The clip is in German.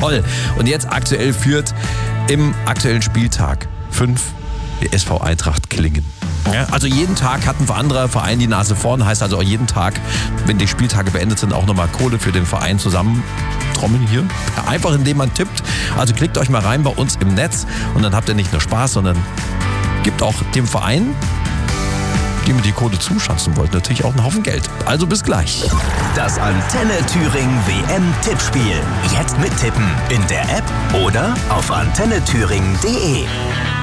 toll. Und jetzt aktuell führt im aktuellen Spieltag 5 der SV Eintracht Klingen. Ja, also jeden Tag hat ein anderer Verein die Nase vorn, heißt also auch jeden Tag, wenn die Spieltage beendet sind, auch nochmal Kohle für den Verein zusammentrommeln hier. Einfach indem man tippt. Also klickt euch mal rein bei uns im Netz und dann habt ihr nicht nur Spaß, sondern gibt auch dem Verein, dem ihr die Kohle zuschanzen wollt, natürlich auch einen Haufen Geld. Also bis gleich. Das Antenne Thüringen WM-Tippspiel. Jetzt mittippen in der App oder auf antennethüringen.de.